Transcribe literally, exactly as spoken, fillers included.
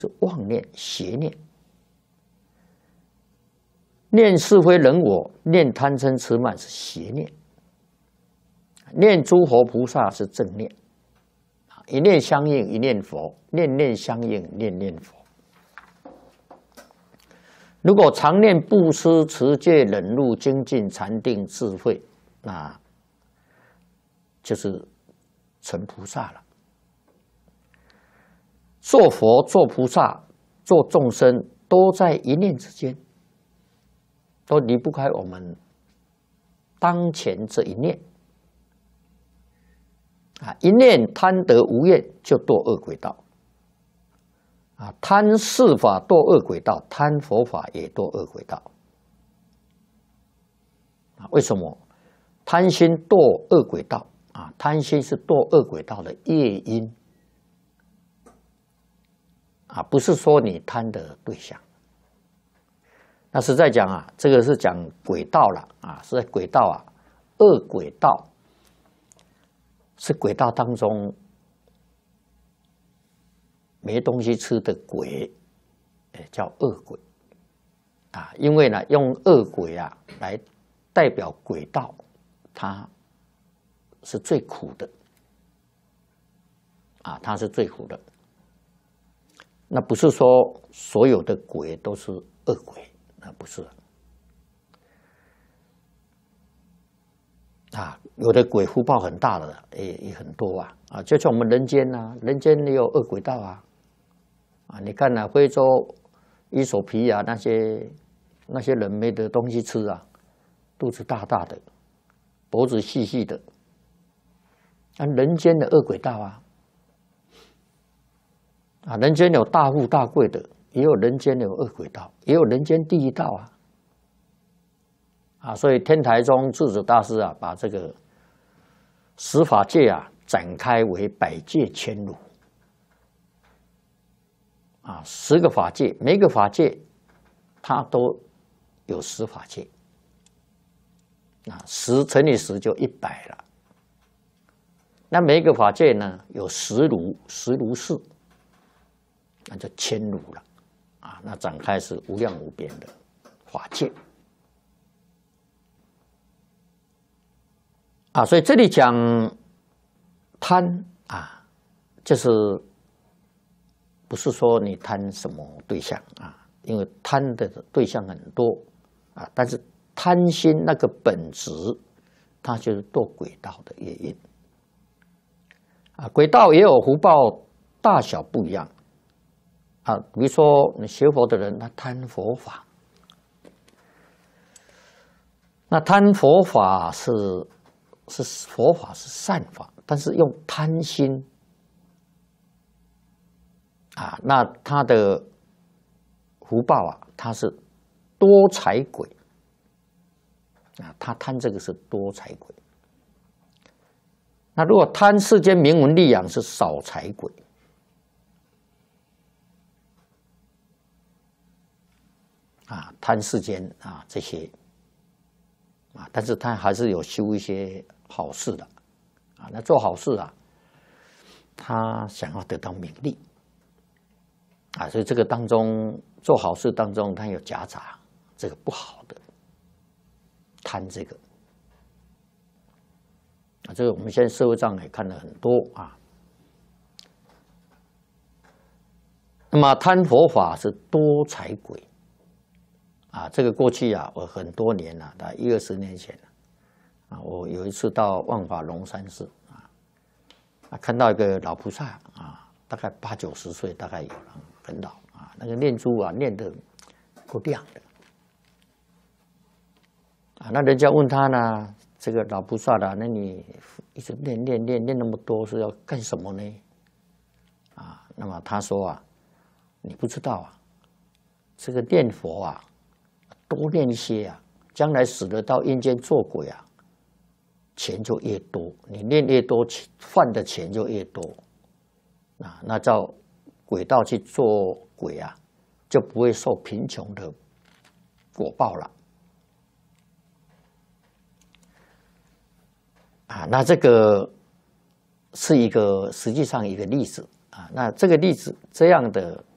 是妄念、邪念。念是非人我，念贪嗔痴慢是邪念，念诸佛菩萨是正念。一念相应，一念佛；念念相应，念念佛。如果常念布施、持戒、忍辱、精进、禅定、智慧，那就是成菩萨了。做佛、做菩萨、做众生，都在一念之间，都离不开我们当前这一念。啊，一念贪得无厌，就堕恶鬼道。啊，贪世法堕恶鬼道，贪佛法也堕恶鬼道。啊，为什么？贪心堕恶鬼道啊，贪心是堕恶鬼道的业因。啊，不是说你贪的对象。那是在讲啊，这个是讲鬼道了啊，是在鬼道啊，恶鬼道是鬼道当中没东西吃的鬼，叫恶鬼啊。因为呢，用恶鬼啊来代表鬼道，它是最苦的啊，它是最苦的。那不是说所有的鬼都是恶鬼，那不是啊。有的鬼福报很大的也也很多啊啊，就像我们人间呐、啊，人间也有恶鬼道啊啊。你看呐、啊，非洲伊索比亚那些那些人没得东西吃啊，肚子大大的，脖子细细的，啊，人间的恶鬼道啊。啊，人间有大富大贵的，也有人间有恶鬼道，也有人间地狱道啊！啊，所以天台宗智者大师啊，把这个十法界啊展开为百界千如啊，十个法界，每个法界它都有十法界啊，十乘以十就一百了。那每一个法界呢，有十如，十如是。那就千如了，啊，那展开是无量无边的法界，啊，所以这里讲贪啊，就是不是说你贪什么对象啊，因为贪的对象很多啊，但是贪心那个本质，它就是堕鬼道的业因啊，鬼道也有福报大小不一样。啊，比如说你学佛的人，他贪佛法，那贪佛法是是佛法是善法，但是用贪心啊，那他的福报啊，他是多财鬼啊，他贪这个是多财鬼。那如果贪世间名闻利养是少财鬼。啊，贪世间啊这些啊，但是他还是有修一些好事的啊。那做好事啊，他想要得到名利啊，所以这个当中做好事当中，他有夹杂这个不好的贪这个啊，这个我们现在社会上也看了很多啊。那么贪佛法是多财鬼。啊，这个过去啊，我很多年了，大概一二十年前了，啊，我有一次到万华龙山寺啊，啊，看到一个老菩萨啊，大概八九十岁，大概有了，很老啊，那个念珠啊，念得够亮的，啊，那人家问他呢，这个老菩萨的，那你一直念念念念那么多是要干什么呢？啊，那么他说啊，你不知道啊，这个念佛啊。多念一些啊，将来死了到阴间做鬼啊，钱就越多。你念越多，换的钱就越多啊。那照鬼道去做鬼啊，就不会受贫穷的果报了啊。那这个是一个实际上一个例子啊。那这个例子这样的